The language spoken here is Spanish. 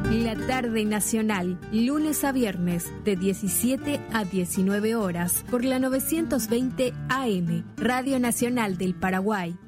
La tarde nacional, lunes a viernes, de 17 a 19 horas, por la 920 AM, Radio Nacional del Paraguay.